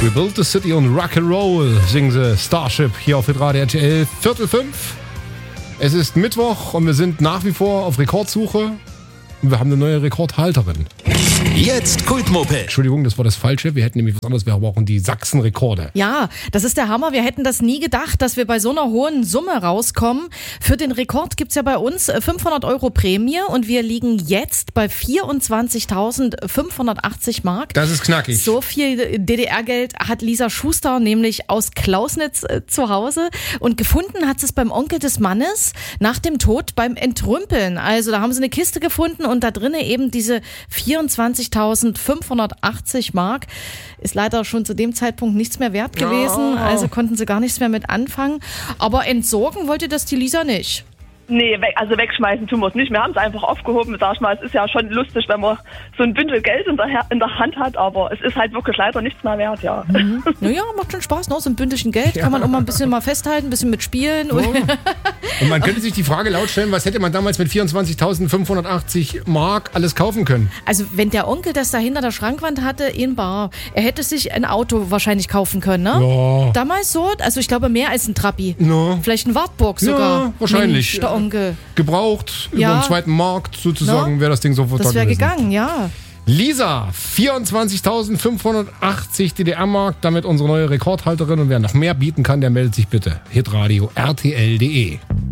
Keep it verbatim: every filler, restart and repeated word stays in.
We built the city on Rock'n'Roll, singen sie Starship hier auf Hitradio R T L. Viertel fünf. Es ist Mittwoch und wir sind nach wie vor auf Rekordsuche. Und wir haben eine neue Rekordhalterin. Jetzt Kultmoped. Entschuldigung, das war das Falsche. Wir hätten nämlich was anderes. Wir brauchen die Sachsen-Rekorde. Ja, das ist der Hammer. Wir hätten das nie gedacht, dass wir bei so einer hohen Summe rauskommen. Für den Rekord gibt's ja bei uns fünfhundert Euro Prämie und wir liegen jetzt bei vierundzwanzigtausendfünfhundertachtzig Mark. Das ist knackig. So viel D D R-Geld hat Lisa Schuster nämlich aus Klausnitz äh, zu Hause und gefunden hat sie es beim Onkel des Mannes nach dem Tod beim Entrümpeln. Also da haben sie eine Kiste gefunden und da drinnen eben diese vierundzwanzigtausendfünfhundertachtzig Mark. Ist leider schon zu dem Zeitpunkt nichts mehr wert gewesen, Oh. also konnten sie gar nichts mehr mit anfangen. Aber entsorgen wollte das die Lisa nicht. Nee, weg, also wegschmeißen tun wir es nicht. Wir haben es einfach aufgehoben. Sag ich mal, es ist ja schon lustig, wenn man so ein Bündel Geld in der, in der Hand hat, aber es ist halt wirklich leider nichts mehr wert, ja. Mhm. Naja, macht schon Spaß, ne? So ein Bündelchen Geld kann man auch mal ein bisschen mal festhalten, ein bisschen mitspielen. Oh. Und man könnte sich die Frage laut stellen, was hätte man damals mit vierundzwanzigtausendfünfhundertachtzig Mark alles kaufen können? Also wenn der Onkel das da hinter der Schrankwand hatte, in bar, er hätte sich ein Auto wahrscheinlich kaufen können, ne? Ja. Damals so, also ich glaube mehr als ein Trabi. No. Vielleicht ein Wartburg sogar. Ja, wahrscheinlich. Mensch, der Onkel. Gebraucht, Ja. über den zweiten Markt sozusagen, No. wäre das Ding sofort Das da wäre gewesen. gegangen, ja. Lisa, vierundzwanzigtausendfünfhundertachtzig D D R-Mark, damit unsere neue Rekordhalterin. Und wer noch mehr bieten kann, der meldet sich bitte. Hitradio R T L punkt de